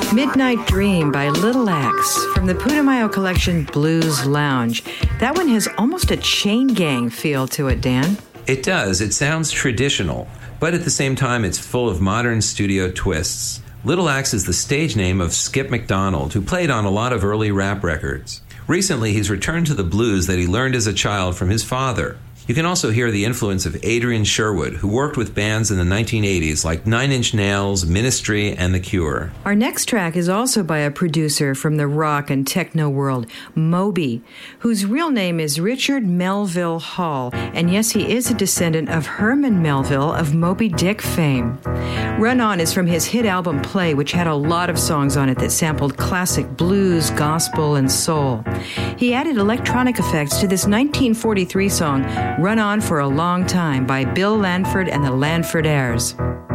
Midnight Dream by Little X from the Putumayo Collection Blues Lounge. That one has almost a chain gang feel to it, Dan. It does. It sounds traditional, but at the same time it's full of modern studio twists. Little X is the stage name of Skip McDonald, who played on a lot of early rap records. Recently, he's returned to the blues that he learned as a child from his father. You can also hear the influence of Adrian Sherwood, who worked with bands in the 1980s like Nine Inch Nails, Ministry, and The Cure. Our next track is also by a producer from the rock and techno world, Moby, whose real name is Richard Melville Hall, and yes, he is a descendant of Herman Melville of Moby Dick fame. Run On is from his hit album Play, which had a lot of songs on it that sampled classic blues, gospel, and soul. He added electronic effects to this 1943 song, Run On for a Long Time by Bill Lanford and the Lanford Heirs.